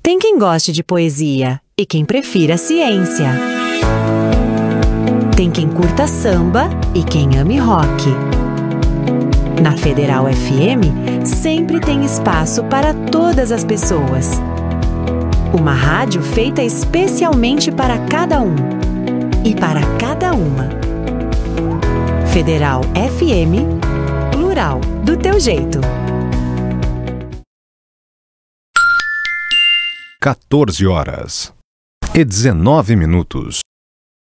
Tem quem goste de poesia e quem prefira ciência. Tem quem curta samba e quem ame rock. Na Federal FM, sempre tem espaço para todas as pessoas. Uma rádio feita especialmente para cada um e para cada uma. Federal FM, plural, do teu jeito. 14 horas e 19 minutos.